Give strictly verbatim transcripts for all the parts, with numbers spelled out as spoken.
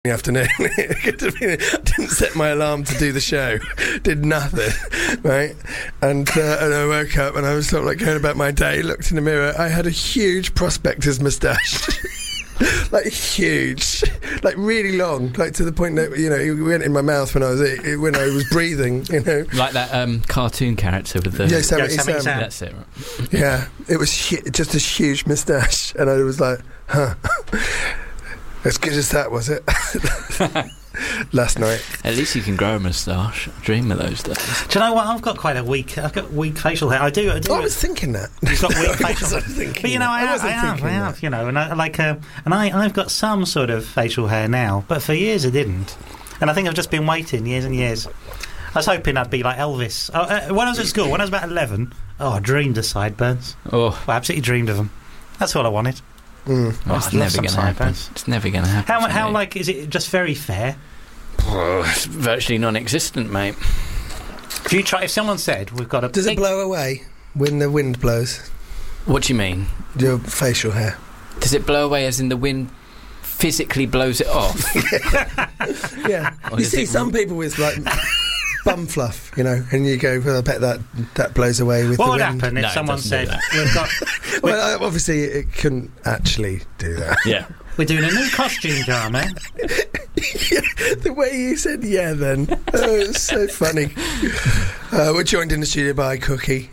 afternoon. It could have been, I didn't set my alarm to do the show. Did nothing, right? And uh, and I woke up and I was sort of like going about my day. Looked in the mirror. I had a huge prospector's moustache, like huge, like really long, like to the point that you know it went in my mouth when I was it, when I was breathing. You know, like that um, cartoon character with the Yosemite Yosemite Sam. Sam. That's it. Right? Yeah, it was hu- just a huge moustache, and I was like, huh. As good as that, was it? Last night. At least you can grow a moustache. Dream of those days. Do you know what? I've got quite a weak. I've got weak facial hair. I do. I, do. I was thinking that. You've got weak I facial wasn't hair. thinking But you know, that. I, I have. wasn't I have. thinking I have. that. You know, and I like. Uh, and I, I've got some sort of facial hair now, but for years I didn't. And I think I've just been waiting years and years. I was hoping I'd be like Elvis. Oh, uh, when I was at school, when I was about eleven, oh, I dreamed of sideburns. Oh, I absolutely dreamed of them. That's all I wanted. Mm. well, Oh, it's I'd love never some going to happen. sideburns. It's never going to happen. How to how me. like is it just very fair? Oh, it's virtually non-existent, mate. If you try, if someone said we've got a Does it blow away when the wind blows? What do you mean? Your facial hair. Does it blow away as in the wind physically blows it off? Yeah. Or You does see it- some people with like bum fluff, you know, and you go, well, I bet that that blows away with what the would wind. happen if No, it someone doesn't do said that. we've got Well, uh, obviously it couldn't actually do that. Yeah. we're doing a new costume drama? The way you said yeah then. Oh, it's so funny. Uh, we're joined in the studio by Cookie.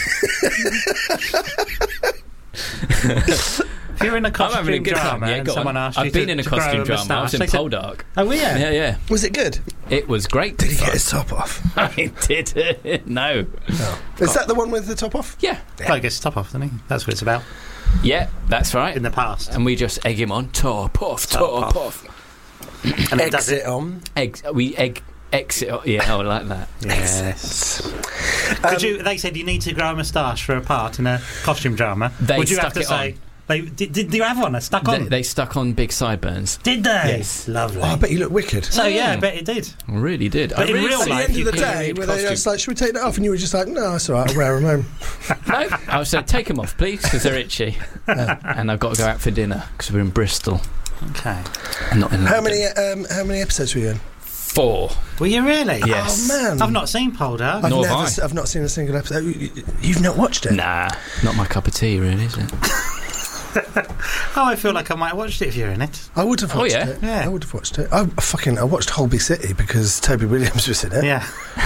If you're in a I'm costume having a good drama time. Yeah, and go someone on. asks you I've been to, in a to grow costume drama. I moustache, was in they said- Poldark. Oh yeah. Yeah, yeah. Was it good? It was great. Did he fun. get his top off? I did. No. Oh. Is that the one with the top off? Yeah. Well, he gets top off, doesn't he? That's what it's about. Yeah, that's right. In the past, And we just egg him on. Top off, Top top off. and it does Exit on. Eggs. We egg. Exit. Yeah, I like that. Yes. Um, Could you? They said you need to grow a moustache for a part in a costume drama. They Would you have stuck to it say? on. They did, did you have one? They stuck They, on. they stuck on big sideburns. did they? Yes. Lovely. Oh, I bet you look wicked. so yeah, Yeah. I bet it did. I really did. But I in really real At the life, end you of the could day, read were they costume. just like, should we take that off? And you were just like, no, that's all right, I'll wear them home. No, I was saying, take them off, please, because they're itchy. And I've got to go out for dinner because we're in Bristol. Okay. Not in How London. many um, how many episodes were you in? Four. Were you really? Yes. Oh, man. I've not seen Poldark. I've, Nor never, have I. s- I've not seen a single episode. You- you- You've not watched it? Nah, not my cup of tea, really, is it? Oh, I feel like I might have watched it if you're in it. I would have Oh, watched yeah? it. Yeah. I would have watched it. I fucking I watched Holby City because Toby Williams was in it. Yeah.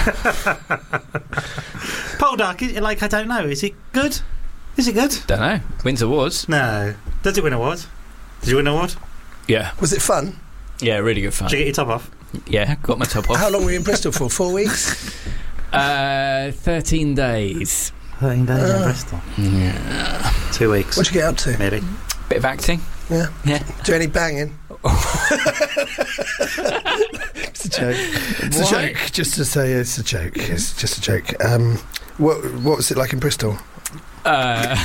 Poldark, is- like I don't know. Is it good? Is it good? Don't know. Wins awards. No. Does it win awards? Did you win an award? Yeah. Was it fun? Yeah, really good fun. Did you get your top off? Yeah, got my top off. How long were you in Bristol for? Four weeks? Uh, thirteen days. thirteen days in Uh. Bristol. Yeah. Two weeks. What'd you get up to? Maybe. Bit of acting. Yeah. Yeah. Do any banging? It's a joke. It's Why? a joke. Just to say it's a joke. It's just a joke. Um, what what was it like in Bristol? Uh,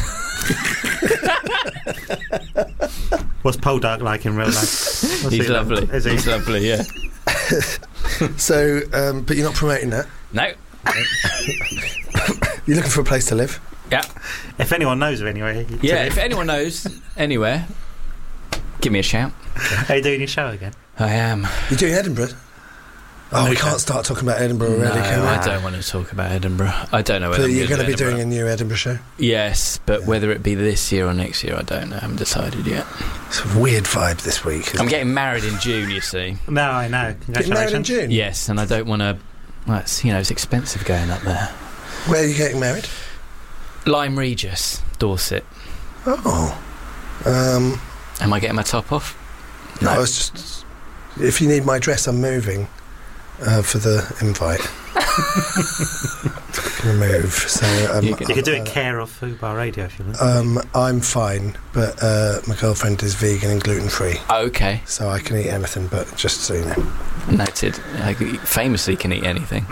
What's Poldark like in real life? What's he's he like? lovely. Is he? He's lovely, yeah. So, um, but you're not promoting that. No. You're looking for a place to live. Yeah. If anyone knows of anywhere. to Yeah, live. if anyone knows anywhere, give me a shout. Are you doing your show again? I am. You're doing Edinburgh. Oh, No we can't chance. start talking about Edinburgh No, already, can we? I don't want to talk about Edinburgh. I don't know whether But I'm you're going to be Edinburgh. doing a new Edinburgh show. Yes, but whether it be this year or next year, I don't know. I haven't decided yet. It's a weird vibe this week. isn't I'm it? getting married in June, you see. No, I know. Getting married in Congratulations. June. Yes, and I don't want to. Well, it's, you know, it's expensive going up there. Where are you getting married? Lyme Regis, Dorset. Oh. Um, Am I getting my top off? no, I was just. If you need my address, I'm moving uh, for the invite. Gonna move. So um, You can- You could do uh, it care of Food Bar Radio if you want. Um, I'm fine, but uh, my girlfriend is vegan and gluten free, Okay, so I can eat anything. But just so you know, noted. I famously can eat anything.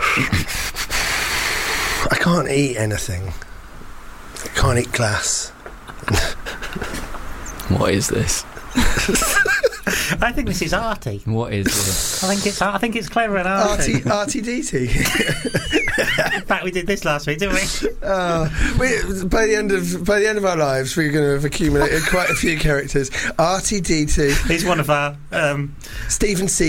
I can't eat anything. I can't eat glass. What is this? I think this is arty. What is it? I think it's I think it's clever and arty. Arty, arty D T. In fact, we did this last week, didn't we? Uh, we, by the end of by the end of our lives, we're going to have accumulated quite a few characters. Arty D T. He's one of our um, Stephen C.